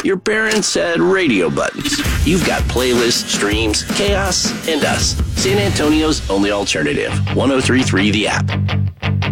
Your parents had radio buttons. You've got playlists, streams, chaos, and us. San Antonio's only alternative. 103.3 The App.